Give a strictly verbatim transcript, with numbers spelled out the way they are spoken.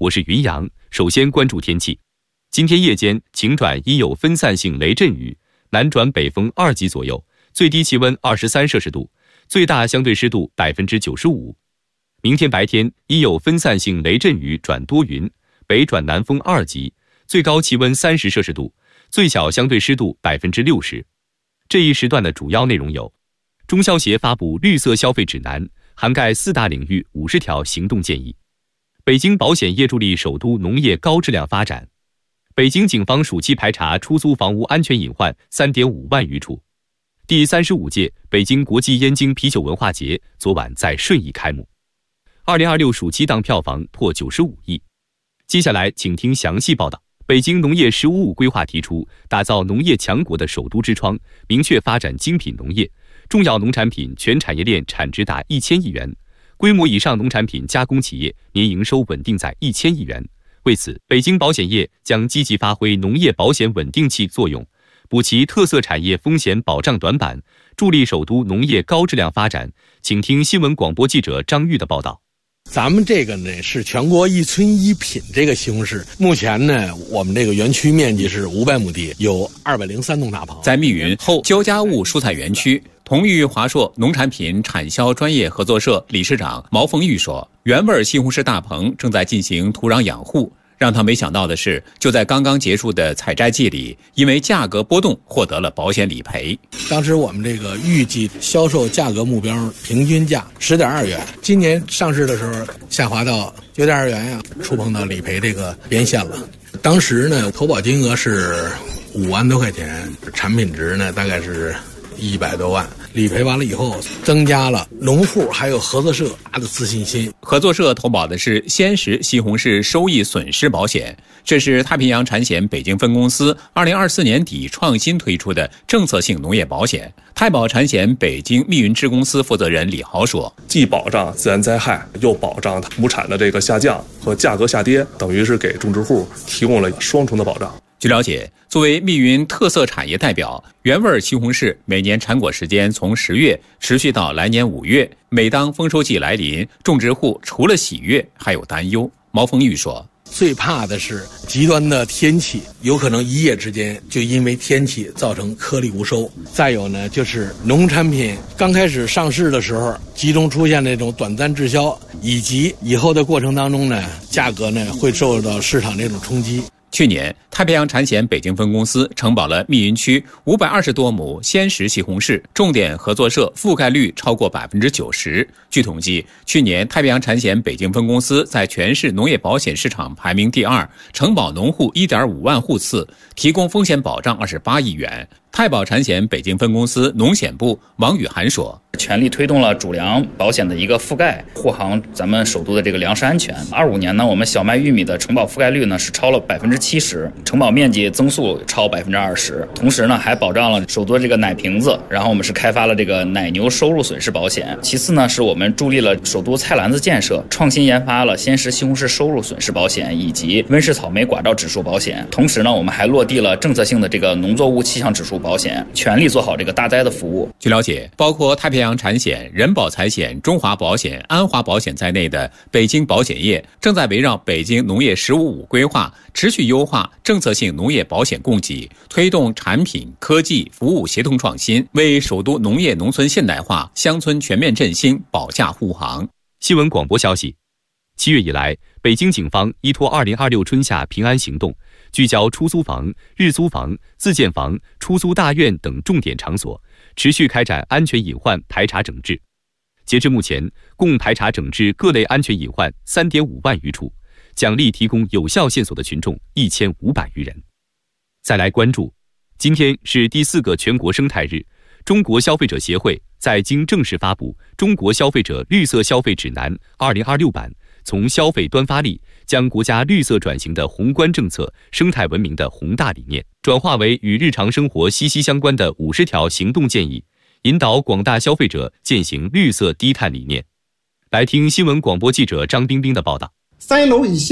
我是云阳。首先关注天气，今天夜间晴转阴有分散性雷阵雨，南转北风二级左右，最低气温二十三摄氏度，最大相对湿度百分之九十五。明天白天阴有分散性雷阵雨转多云，北转南风二级，最高气温三十摄氏度，最小相对湿度百分之六十。这一时段的主要内容有：中消协发布绿色消费指南，涵盖四大领域五十条行动建议；北京保险业助力首都农业高质量发展；北京警方暑期排查出租房屋安全隐患 三点五万余处；第三十五届北京国际燕京啤酒文化节昨晚在顺义开幕；二零二六暑期档票房破九十五亿。接下来请听详细报道。北京农业“十五五”规划提出，打造农业强国的首都之窗，明确发展精品农业，重要农产品全产业链产值达一千亿元，规模以上农产品加工企业年营收稳定在一千亿元。为此，北京保险业将积极发挥农业保险稳定器作用，补齐特色产业风险保障短板，助力首都农业高质量发展。请听新闻广播记者张玉的报道。 咱们这个呢是全国一村一品这个西红柿，目前呢我们这个园区面积是五百亩地，有二百零三栋大棚。 在密云后焦家务蔬菜园区，同育华硕农产品产销专业合作社理事长毛凤玉说，原味西红柿大棚正在进行土壤养护。让他没想到的是，就在刚刚结束的采摘季里，因为价格波动获得了保险理赔。 当时我们这个预计销售价格目标平均价十点二元，今年上市的时候下滑到九点二元呀，触碰到理赔这个边线了。当时呢，投保金额是五万多块钱，产品值呢大概是一百多万。理赔完了以后，增加了农户还有合作社的自信心。 合作社投保的是鲜食西红柿收益损失保险，这是太平洋产险北京分公司二零二四年底创新推出的政策性农业保险。太保产险北京密云支公司负责人李豪说， 既保障自然灾害，又保障亩产的这个下降和价格下跌，等于是给种植户提供了双重的保障。 据了解，作为密云特色产业代表，原味西红柿每年产果时间从十月持续到来年五月。每当丰收季来临，种植户除了喜悦，还有担忧。毛凤玉说， 最怕的是极端的天气，有可能一夜之间就因为天气造成颗粒无收。再有呢，就是农产品刚开始上市的时候，集中出现那种短暂滞销，以及以后的过程当中呢，价格呢会受到市场这种冲击。 去年，太平洋产险北京分公司承保了密云区五百二十多亩鲜食西红柿，重点合作社覆盖率超过百分之九十。据统计，去年太平洋产险北京分公司在全市农业保险市场排名第二，承保农户一点五万户次，提供风险保障二十八亿元。太保产险北京分公司农险部王宇涵说， 全力推动了主粮保险的一个覆盖，护航咱们首都的这个粮食安全。二五年呢，我们小麦、玉米的承保覆盖率呢是超了百分之七十，承保面积增速超百分之二十。同时呢，还保障了首都这个奶瓶子。然后我们是开发了这个奶牛收入损失保险。其次呢，是我们助力了首都菜篮子建设，创新研发了鲜食西红柿收入损失保险以及温室草莓寡照指数保险。同时呢，我们还落地了政策性的这个农作物气象指数保险，全力做好这个大灾的服务。 据了解，包括太平洋产险、人保财险、中华保险、安华保险在内的北京保险业正在围绕北京农业“十五五”规划，持续优化政策性农业保险供给，推动产品、科技、服务协同创新，为首都农业农村现代化、乡村全面振兴保驾护航。 新闻广播消息，七月以来，北京警方依托二零二六春夏平安行动，聚焦出租房、日租房、自建房、出租大院等重点场所，持续开展安全隐患排查整治。截至目前，共排查整治各类安全隐患 三点五万余处，奖励提供有效线索的群众一千五百余人。再来关注，今天是第四个全国生态日，中国消费者协会在京正式发布《中国消费者绿色消费指南二零二六版》，从消费端发力，将国家绿色转型的宏观政策、生态文明的宏大理念，转化为与日常生活息息相关的五十条行动建议，引导广大消费者践行绿色低碳理念。来听新闻广播记者张冰冰的报道。 三楼以下